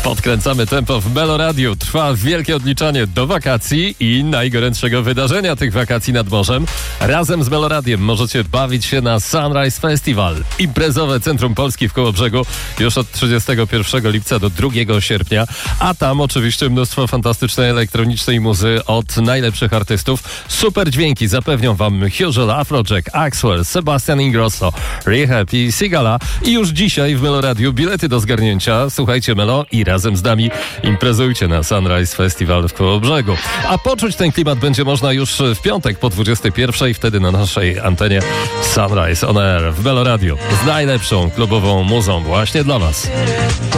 Podkręcamy tempo w Meloradiu. Trwa wielkie odliczanie do wakacji i najgorętszego wydarzenia tych wakacji nad morzem. Razem z Meloradiem możecie bawić się na Sunrise Festival. Imprezowe Centrum Polski w Kołobrzegu już od 31 lipca do 2 sierpnia. A tam oczywiście mnóstwo fantastycznej elektronicznej muzy od najlepszych artystów. Super dźwięki zapewnią wam Huzel, Afrojack, Axwell, Sebastian Ingrosso, Rehab i Sigala. I już dzisiaj w Meloradiu bilety do zgarnięcia. Słuchajcie Melo i razem z nami imprezujcie na Sunrise Festival w Kołobrzegu. A poczuć ten klimat będzie można już w piątek po 21. Wtedy na naszej antenie Sunrise On Air w Meloradiu z najlepszą klubową muzą właśnie dla was.